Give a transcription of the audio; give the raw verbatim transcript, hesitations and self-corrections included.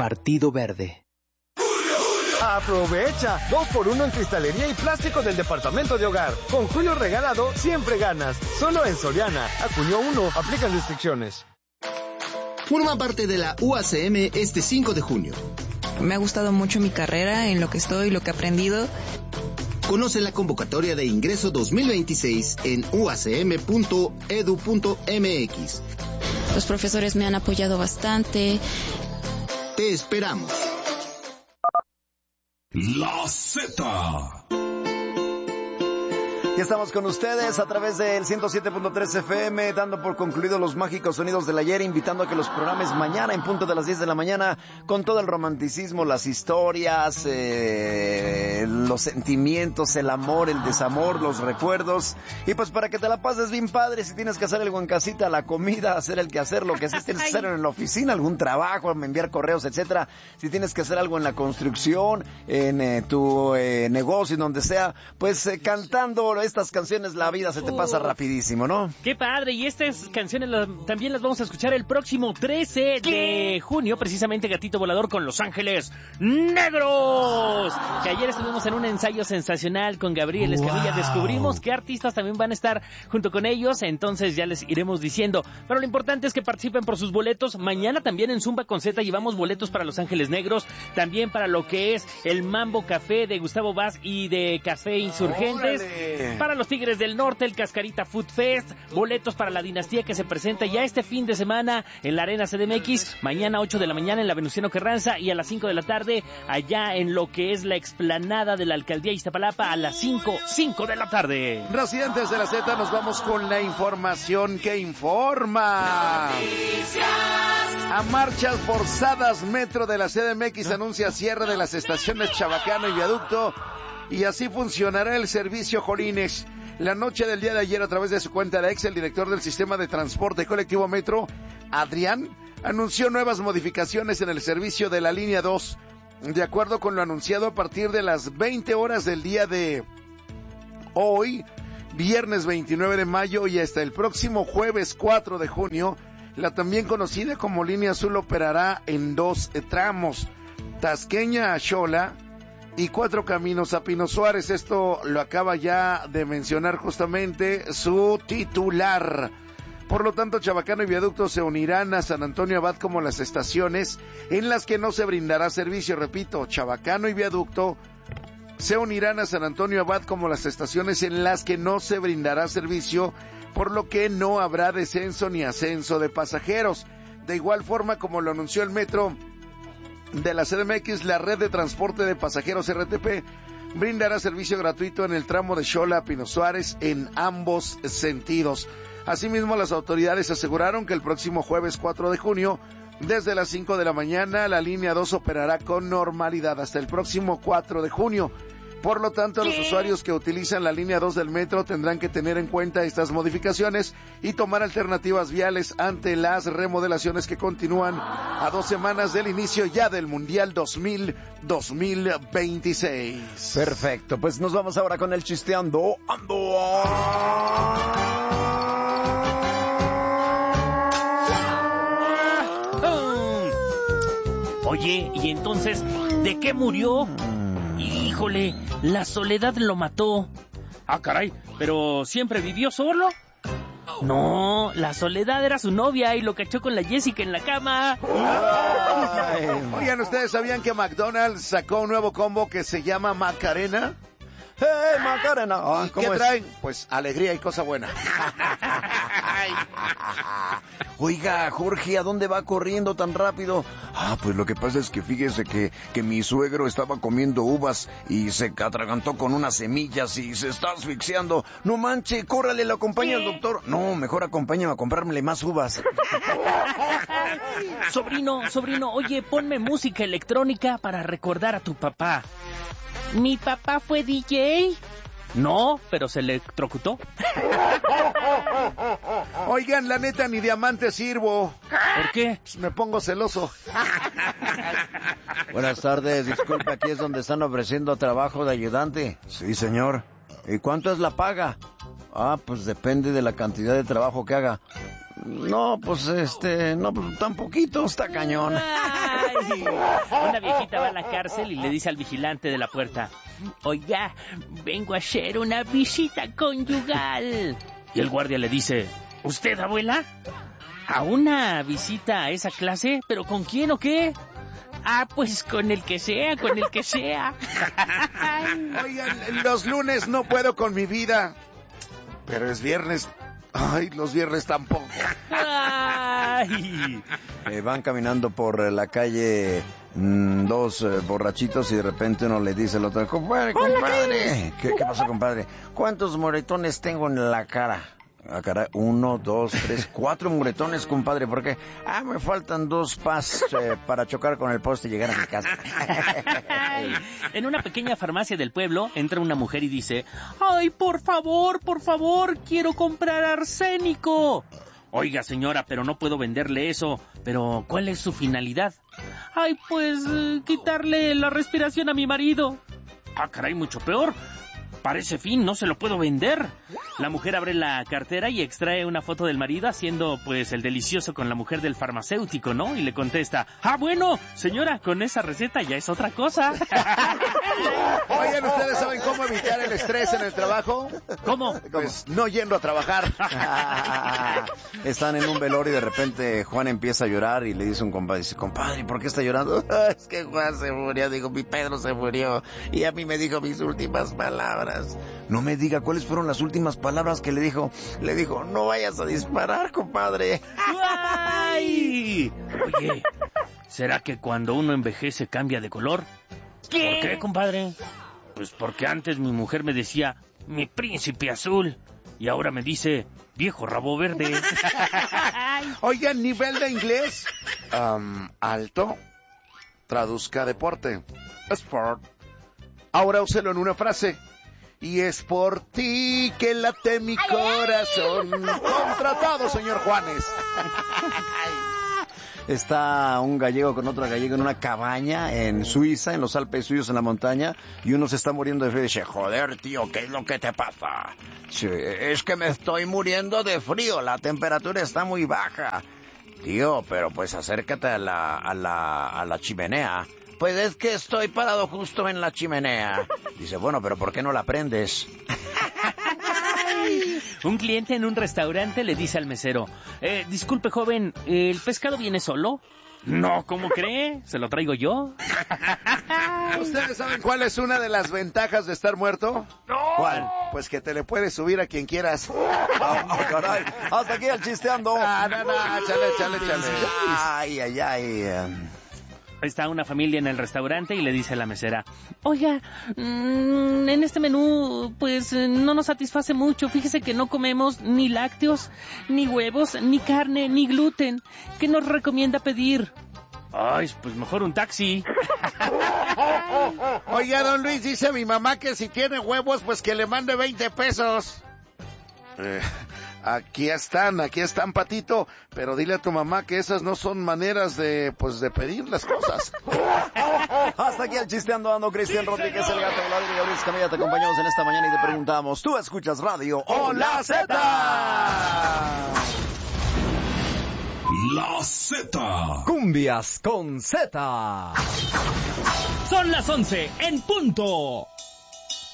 Partido Verde. ¡Aprovecha! Dos por uno en cristalería y plástico del departamento de hogar. Con Julio Regalado siempre ganas. Solo en Soriana. A junio uno, aplican restricciones. Forma parte de la U A C M este cinco de junio. Me ha gustado mucho mi carrera, en lo que estoy, lo que he aprendido. Conoce la convocatoria de ingreso dos mil veintiséis en u a c m punto e d u punto m x. Los profesores me han apoyado bastante. Te esperamos. La Z. Ya estamos con ustedes a través del ciento siete punto tres F M, dando por concluidos los mágicos sonidos del ayer, invitando a que los programes mañana en punto de las diez de la mañana, con todo el romanticismo, las historias, eh, los sentimientos, el amor, el desamor, los recuerdos, y pues para que te la pases bien padre, si tienes que hacer algo en casita, la comida, hacer el quehacer, lo que sí tienes que hacer en la oficina, algún trabajo, enviar correos, etcétera, si tienes que hacer algo en la construcción, en eh, tu eh, negocio, en donde sea, pues eh, cantando estas canciones, la vida se te pasa uh, rapidísimo, ¿no? ¡Qué padre! Y estas canciones las, también las vamos a escuchar el próximo trece de junio, precisamente Gatito Volador con Los Ángeles Negros. Que ayer estuvimos en un ensayo sensacional con Gabriel Escamilla. Wow. Descubrimos qué artistas también van a estar junto con ellos, entonces ya les iremos diciendo. Pero lo importante es que participen por sus boletos. Mañana también en Zumba con Z llevamos boletos para Los Ángeles Negros, también para lo que es el Mambo Café de Gustavo Vaz y de Café Insurgentes. ¡Órale! Para los Tigres del Norte, el Cascarita Food Fest, boletos para la dinastía que se presenta ya este fin de semana en la Arena C D M X, mañana ocho de la mañana en la Venustiano Carranza y a las cinco de la tarde allá en lo que es la explanada de la Alcaldía Iztapalapa a las cinco, cinco de la tarde. Residentes de la Z, nos vamos con la información que informa. A marchas forzadas, Metro de la C D M X anuncia cierre de las estaciones Chabacano y Viaducto. Y así funcionará el servicio Jolines. La noche del día de ayer, a través de su cuenta de X, el director del sistema de transporte colectivo Metro, Adrián, anunció nuevas modificaciones en el servicio de la línea dos. De acuerdo con lo anunciado, a partir de las veinte horas del día de hoy, viernes veintinueve de mayo, y hasta el próximo jueves cuatro de junio, la también conocida como línea azul operará en dos tramos, Tasqueña a Xola y Cuatro Caminos a Pino Suárez. Esto lo acaba ya de mencionar justamente su titular. Por lo tanto, Chabacano y Viaducto se unirán a San Antonio Abad como las estaciones en las que no se brindará servicio. Repito, Chabacano y Viaducto se unirán a San Antonio Abad como las estaciones en las que no se brindará servicio, por lo que no habrá descenso ni ascenso de pasajeros. De igual forma, como lo anunció el Metro de la C D M X, la red de transporte de pasajeros R T P brindará servicio gratuito en el tramo de Xola a Pino Suárez en ambos sentidos. Asimismo, las autoridades aseguraron que el próximo jueves cuatro de junio, desde las cinco de la mañana, la línea dos operará con normalidad hasta el próximo cuatro de junio. Por lo tanto, los usuarios que utilizan la línea dos del metro tendrán que tener en cuenta estas modificaciones y tomar alternativas viales ante las remodelaciones que continúan a dos semanas del inicio ya del Mundial dos mil veintiséis. Perfecto, pues nos vamos ahora con el chisteando. ¡Ando! Oye, ¿y entonces de qué murió? Híjole, la soledad lo mató. Ah, caray, ¿pero siempre vivió solo? No, la Soledad era su novia y lo cachó con la Jessica en la cama. Ay. Oigan, ¿ustedes sabían que McDonald's sacó un nuevo combo que se llama Macarena? ¡Hey, Macarena! ¿Y qué es? Traen? Pues alegría y cosa buena. Oiga, Jorge, ¿a dónde va corriendo tan rápido? Ah, pues lo que pasa es que fíjese que, que mi suegro estaba comiendo uvas y se atragantó con unas semillas y se está asfixiando. No manche, córrale, lo acompaña al doctor. No, mejor acompáñame a comprarle más uvas. Sobrino, sobrino, oye, ponme música electrónica para recordar a tu papá. ¿Mi papá fue D J? No, pero se electrocutó. Oigan, la neta, ni diamante sirvo. ¿Por qué? Pues me pongo celoso. Buenas tardes, disculpe, aquí es donde están ofreciendo trabajo de ayudante. Sí, señor. ¿Y cuánto es la paga? Ah, pues depende de la cantidad de trabajo que haga. No, pues este, no, pues tan poquito, está cañón. Ay, una viejita va a la cárcel y le dice al vigilante de la puerta: oiga, vengo a hacer una visita conyugal. Y el guardia le dice: ¿usted, abuela? ¿A una visita a esa clase? ¿Pero con quién o qué? Ah, pues con el que sea, con el que sea. Oigan, los lunes no puedo con mi vida, pero es viernes. Ay, los viernes tampoco. Ay. Eh, van caminando por la calle mmm, dos eh, borrachitos y de repente uno le dice al otro: compadre, compadre. ¿Qué, ¿Qué pasó, compadre? ¿Cuántos moretones tengo en la cara? Ah, caray, uno, dos, tres, cuatro moretones, compadre. ¿Por qué? Ah, me faltan dos pas eh, para chocar con el poste y llegar a mi casa. En una pequeña farmacia del pueblo entra una mujer y dice: ay, por favor, por favor, quiero comprar arsénico. Oiga, señora, pero no puedo venderle eso. Pero, ¿cuál es su finalidad? Ay, pues, eh, quitarle la respiración a mi marido. Ah, caray, mucho peor. Para ese fin no se lo puedo vender. La mujer abre la cartera y extrae una foto del marido haciendo pues el delicioso con la mujer del farmacéutico, ¿no? Y le contesta: ah, bueno, señora, con esa receta ya es otra cosa. Oigan, ¿ustedes saben cómo evitar el estrés en el trabajo? ¿Cómo? Pues no yendo a trabajar. Están en un velorio y de repente Juan empieza a llorar y le dice a un compadre, dice: compadre, ¿por qué está llorando? Es que Juan se murió, digo, mi Pedro se murió y a mí me dijo mis últimas palabras. No me diga cuáles fueron las últimas palabras que le dijo. Le dijo: no vayas a disparar, compadre. ¡Ay! Oye, ¿será que cuando uno envejece cambia de color? ¿Qué? ¿Por qué, compadre? Pues porque antes mi mujer me decía: mi príncipe azul. Y ahora me dice: viejo rabo verde. Oigan, nivel de inglés um, alto. Traduzca deporte. Sport. Ahora úselo en una frase. Y es por ti que late mi corazón. Contratado, señor Juanes. Está un gallego con otro gallego en una cabaña en Suiza, en los Alpes suizos, en la montaña, y uno se está muriendo de frío y dice: joder, tío, ¿qué es lo que te pasa? Sí, es que me estoy muriendo de frío, la temperatura está muy baja. Tío, pero pues acércate a la, a la, a la chimenea. Pues es que estoy parado justo en la chimenea. Dice: bueno, pero ¿por qué no la prendes? Un cliente en un restaurante le dice al mesero: eh, disculpe, joven, ¿el pescado viene solo? No, ¿cómo cree? ¿Se lo traigo yo? ¿Ustedes saben cuál es una de las ventajas de estar muerto? No. ¿Cuál? Pues que te le puedes subir a quien quieras. Oh, caray. Hasta aquí el chisteando. Ah, no, no, chale, chale, chale. Ay, ay, ay. Um... Está una familia en el restaurante y le dice a la mesera: oiga, mmm, en este menú pues no nos satisface mucho. Fíjese que no comemos ni lácteos, ni huevos, ni carne, ni gluten. ¿Qué nos recomienda pedir? Ay, pues mejor un taxi. Oiga, don Luis, dice mi mamá que si tiene huevos pues que le mande veinte pesos. Eh... Aquí están, aquí están, Patito, pero dile a tu mamá que esas no son maneras de, pues, de pedir las cosas. Hasta aquí el chisteando ando, Cristian Rodríguez, el gato volador y Gabriel Escamilla, te acompañamos en esta mañana y te preguntamos: ¿tú escuchas radio o la Z? La Z. Cumbias con Z. Son las once en punto.